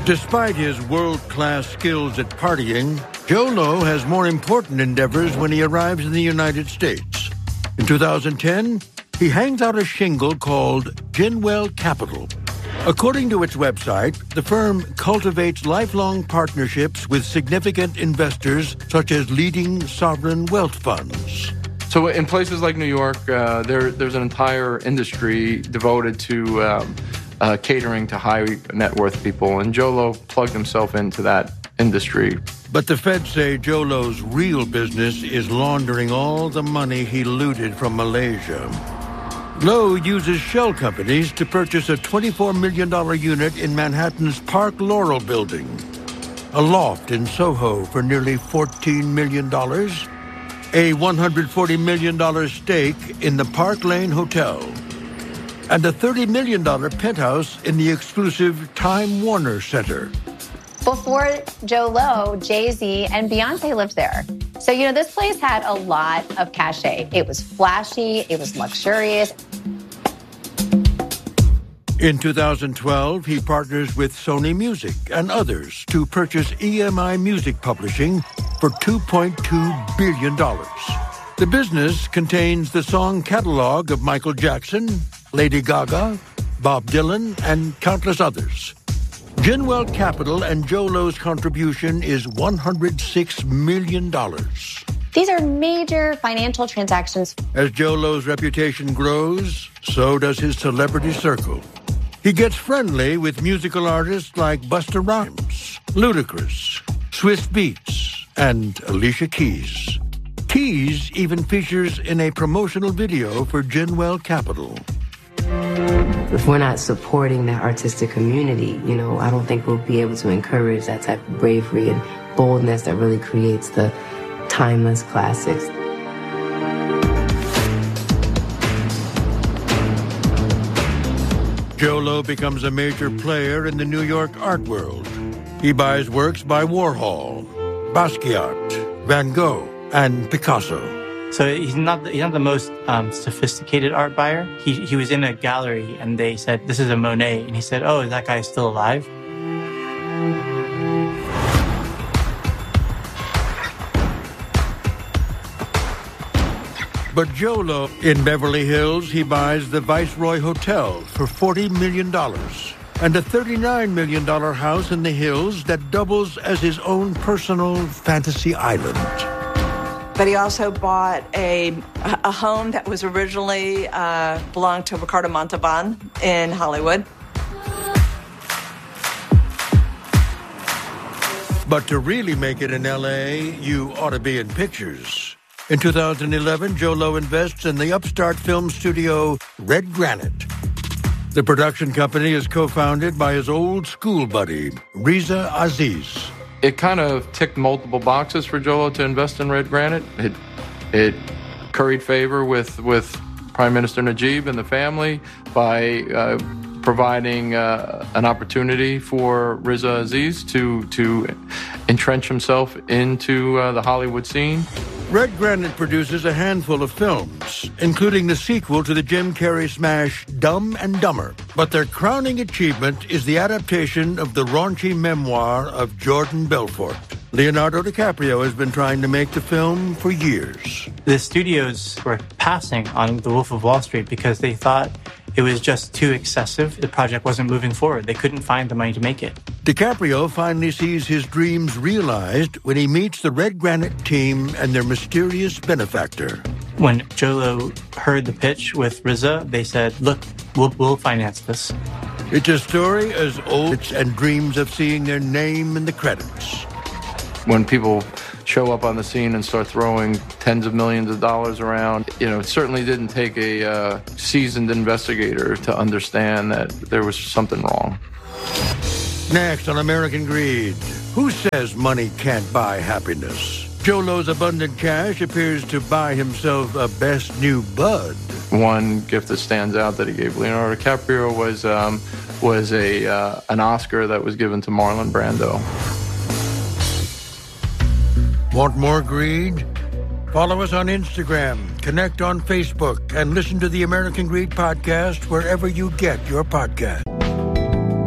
Despite his world-class skills at partying, Joe Low has more important endeavors when he arrives in the United States. In 2010, he hangs out a shingle called Ginwell Capital. According to its website, the firm cultivates lifelong partnerships with significant investors such as leading sovereign wealth funds. So in places like New York, there's an entire industry devoted to catering to high net worth people, and Joe Low plugged himself into that industry. But the feds say Joe Low's real business is laundering all the money he looted from Malaysia. Low uses shell companies to purchase a $24 million unit in Manhattan's Park Laurel building, a loft in Soho for nearly $14 million, a $140 million stake in the Park Lane Hotel, and a $30 million penthouse in the exclusive Time Warner Center. Before Joe Low, Jay-Z and Beyonce lived there. So, this place had a lot of cachet. It was flashy, it was luxurious. In 2012, he partners with Sony Music and others to purchase EMI Music Publishing for $2.2 billion. The business contains the song catalog of Michael Jackson, Lady Gaga, Bob Dylan, and countless others. Ginwell Capital and Joe Low's contribution is $106 million. These are major financial transactions. As Joe Low's reputation grows, so does his celebrity circle. He gets friendly with musical artists like Busta Rhymes, Ludacris, Swiss Beats, and Alicia Keys. Keys even features in a promotional video for Ginwell Capital. If we're not supporting that artistic community, I don't think we'll be able to encourage that type of bravery and boldness that really creates the timeless classics. Joe Low becomes a major player in the New York art world. He buys works by Warhol, Basquiat, Van Gogh, and Picasso. So he's not the most sophisticated art buyer. He was in a gallery and they said, "This is a Monet." And he said, "Oh, is that guy still alive?" But Joe Low, in Beverly Hills, he buys the Viceroy Hotel for $40 million and a $39 million house in the hills that doubles as his own personal fantasy island. But he also bought a home that was originally belonged to Ricardo Montalban in Hollywood. But to really make it in L.A., you ought to be in pictures. In 2011, Joe Low invests in the upstart film studio Red Granite. The production company is co-founded by his old school buddy, Riza Aziz. It kind of ticked multiple boxes for Joe Low to invest in Red Granite. It curried favor with Prime Minister Najib and the family by providing an opportunity for Riza Aziz to entrench himself into the Hollywood scene. Red Granite produces a handful of films, including the sequel to the Jim Carrey smash Dumb and Dumber. But their crowning achievement is the adaptation of the raunchy memoir of Jordan Belfort. Leonardo DiCaprio has been trying to make the film for years. The studios were passing on The Wolf of Wall Street because they thought it was just too excessive. The project wasn't moving forward. They couldn't find the money to make it. DiCaprio finally sees his dreams realized when he meets the Red Granite team and their mysterious benefactor. When Joe Low heard the pitch with Riza, they said, "Look, we'll finance this." It's a story as old and dreams of seeing their name in the credits. When people show up on the scene and start throwing tens of millions of dollars around, it certainly didn't take a seasoned investigator to understand that there was something wrong. Next on American Greed, who says money can't buy happiness? Joe Low's abundant cash appears to buy himself a best new bud. One gift that stands out that he gave Leonardo DiCaprio was an Oscar that was given to Marlon Brando. Want more greed? Follow us on Instagram, connect on Facebook, and listen to the American Greed podcast wherever you get your podcast.